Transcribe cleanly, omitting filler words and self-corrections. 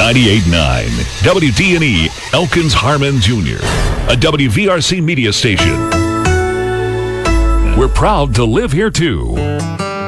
98.9 WDNE Elkins Harmon Jr., a WVRC media station. We're proud to live here too.